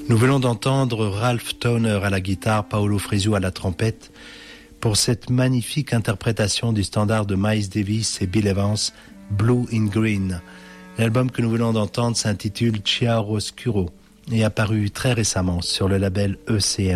Nous venons d'entendre Ralph Towner à la guitare, Paolo Fresu à la trompette, pour cette magnifique interprétation du standard de Miles Davis et Bill Evans, Blue in Green. L'album que nous venons d'entendre s'intitule Chiaroscuro et est apparu très récemment sur le label ECM.